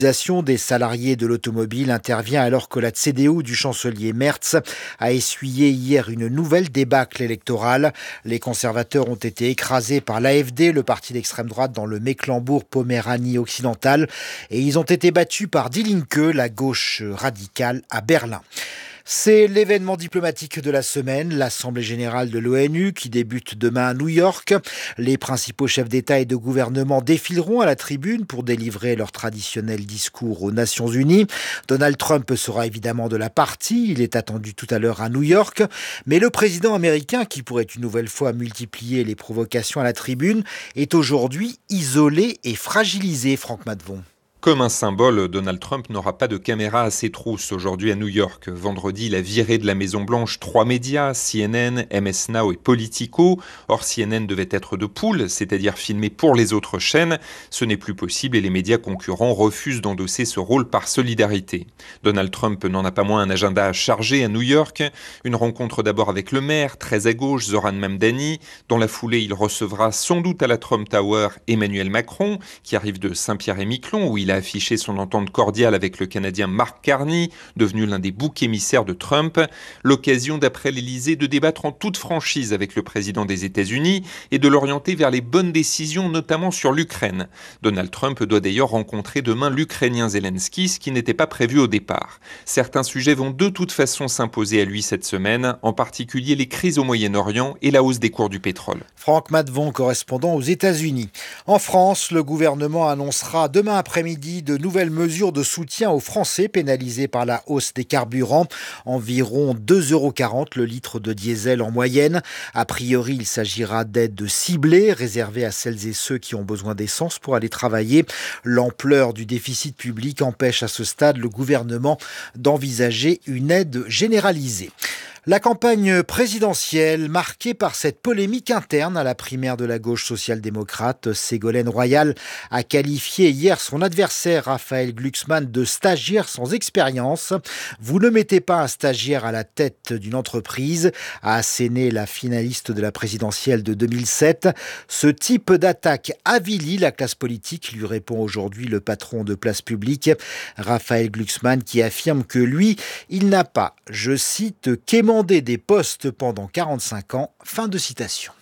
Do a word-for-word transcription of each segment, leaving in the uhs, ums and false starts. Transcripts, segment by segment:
Des salariés de l'automobile intervient alors que la C D U du chancelier Merz a essuyé hier une nouvelle débâcle électorale. Les conservateurs ont été écrasés par l'A F D, le parti d'extrême droite dans le Mecklembourg-Poméranie occidentale, et ils ont été battus par Die Linke, la gauche radicale à Berlin. C'est l'événement diplomatique de la semaine, l'Assemblée générale de l'ONU qui débute demain à New York. Les principaux chefs d'État et de gouvernement défileront à la tribune pour délivrer leur traditionnel discours aux Nations Unies. Donald Trump sera évidemment de la partie, il est attendu tout à l'heure à New York. Mais le président américain, qui pourrait une nouvelle fois multiplier les provocations à la tribune, est aujourd'hui isolé et fragilisé, Franck Matvon. Comme un symbole, Donald Trump n'aura pas de caméra à ses trousses aujourd'hui à New York. Vendredi, il a viré de la Maison-Blanche trois médias, C N N, M S Now et Politico. Or, C N N devait être de poule, c'est-à-dire filmé pour les autres chaînes. Ce n'est plus possible et les médias concurrents refusent d'endosser ce rôle par solidarité. Donald Trump n'en a pas moins un agenda chargé à New York. Une rencontre d'abord avec le maire, très à gauche, Zoran Mamdani. Dans la foulée, il recevra sans doute à la Trump Tower Emmanuel Macron, qui arrive de Saint-Pierre-et-Miquelon, où il a affiché son entente cordiale avec le Canadien Mark Carney, devenu l'un des boucs émissaires de Trump. L'occasion, d'après l'Élysée, de débattre en toute franchise avec le président des États-Unis et de l'orienter vers les bonnes décisions, notamment sur l'Ukraine. Donald Trump doit d'ailleurs rencontrer demain l'Ukrainien Zelensky, ce qui n'était pas prévu au départ. Certains sujets vont de toute façon s'imposer à lui cette semaine, en particulier les crises au Moyen-Orient et la hausse des cours du pétrole. Franck Matvon, correspondant aux États-Unis. En France, le gouvernement annoncera demain après-midi de nouvelles mesures de soutien aux Français pénalisés par la hausse des carburants. Environ deux euros quarante le litre de diesel en moyenne. A priori, il s'agira d'aides ciblées, réservées à celles et ceux qui ont besoin d'essence pour aller travailler. L'ampleur du déficit public empêche à ce stade le gouvernement d'envisager une aide généralisée. La campagne présidentielle marquée par cette polémique interne à la primaire de la gauche social-démocrate, Ségolène Royal a qualifié hier son adversaire Raphaël Glucksmann de stagiaire sans expérience. Vous ne mettez pas un stagiaire à la tête d'une entreprise, a asséné la finaliste de la présidentielle de deux mille sept. Ce type d'attaque avilit la classe politique, lui répond aujourd'hui le patron de Place Publique, Raphaël Glucksmann, qui affirme que lui, il n'a pas, je cite, qu'émancipé des postes pendant quarante-cinq ans. Fin de citation.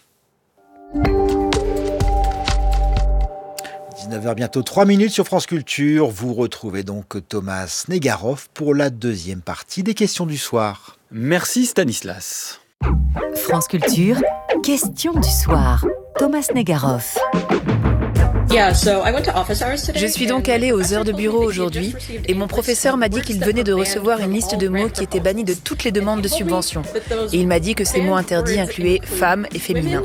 dix-neuf heures bientôt trois minutes sur France Culture. Vous retrouvez donc Thomas Negaroff pour la deuxième partie des questions du soir. Merci Stanislas. France Culture, questions du soir. Thomas Negaroff. Je suis donc allée aux heures de bureau aujourd'hui et mon professeur m'a dit qu'il venait de recevoir une liste de mots qui étaient bannis de toutes les demandes de subventions. Et il m'a dit que ces mots interdits incluaient femmes et féminin.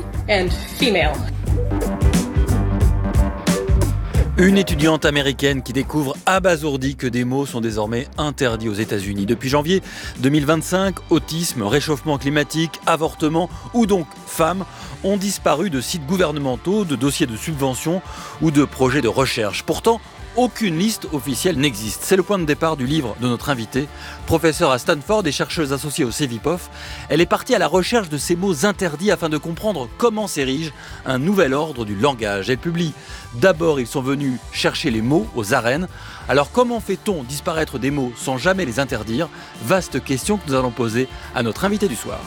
Une étudiante américaine qui découvre abasourdie que des mots sont désormais interdits aux États-Unis. Depuis janvier deux mille vingt-cinq, autisme, réchauffement climatique, avortement ou donc femmes ont disparu de sites gouvernementaux, de dossiers de subvention ou de projets de recherche. Pourtant, aucune liste officielle n'existe. C'est le point de départ du livre de notre invitée, professeure à Stanford et chercheuse associée au Cevipof. Elle est partie à la recherche de ces mots interdits afin de comprendre comment s'érige un nouvel ordre du langage. Elle publie « D'abord, ils sont venus chercher les mots aux arènes ». Alors comment fait-on disparaître des mots sans jamais les interdire ? Vaste question que nous allons poser à notre invitée du soir.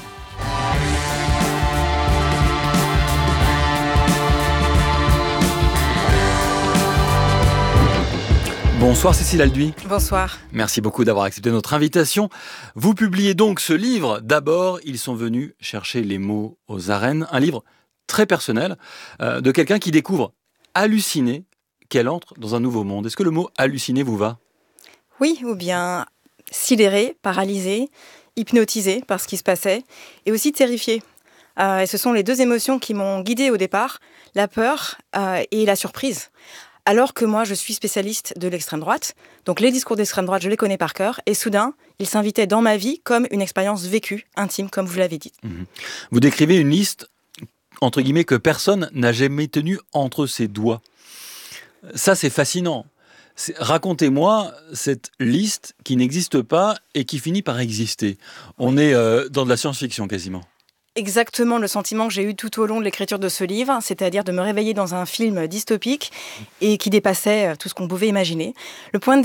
Bonsoir Cécile Alduy. Bonsoir. Merci beaucoup d'avoir accepté notre invitation. Vous publiez donc ce livre. D'abord, ils sont venus chercher les mots aux arènes. Un livre très personnel euh, de quelqu'un qui découvre, halluciné, qu'elle entre dans un nouveau monde. Est-ce que le mot halluciné vous va ? Oui, ou bien sidéré, paralysé, hypnotisé par ce qui se passait et aussi terrifié. Euh, et ce sont les deux émotions qui m'ont guidée au départ, la peur euh, et la surprise. Alors que moi, je suis spécialiste de l'extrême droite. Donc les discours d'extrême droite, je les connais par cœur. Et soudain, ils s'invitaient dans ma vie comme une expérience vécue, intime, comme vous l'avez dit. Mmh. Vous décrivez une liste, entre guillemets, que personne n'a jamais tenue entre ses doigts. Ça, c'est fascinant. C'est, racontez-moi cette liste qui n'existe pas et qui finit par exister. On est euh, dans de la science-fiction quasiment. Exactement le sentiment que j'ai eu tout au long de l'écriture de ce livre, c'est-à-dire de me réveiller dans un film dystopique et qui dépassait tout ce qu'on pouvait imaginer. Le point de